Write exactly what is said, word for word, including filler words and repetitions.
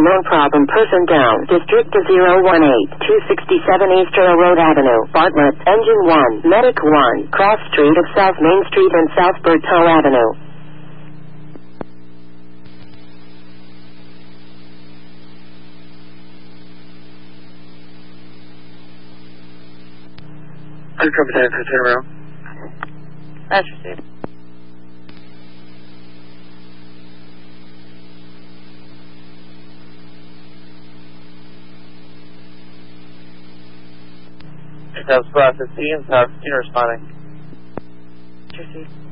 known problem. Person down. District zero one eight, two sixty-seven East Earl Road Avenue, Bartlett. Engine one, Medic one, Cross Street of South Main Street and South Berthoud Avenue. Undercover ten, turn around. That's received. South Squad fifteen, South fifteen responding. Received.